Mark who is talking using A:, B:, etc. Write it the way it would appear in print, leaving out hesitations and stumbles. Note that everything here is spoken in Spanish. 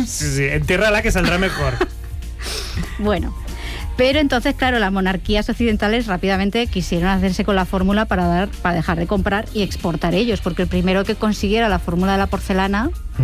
A: Sí, entiérrala que saldrá mejor.
B: Bueno, pero entonces, claro, las monarquías occidentales rápidamente quisieron hacerse con la fórmula para dejar de comprar y exportar ellos, porque el primero que consiguiera la fórmula de la porcelana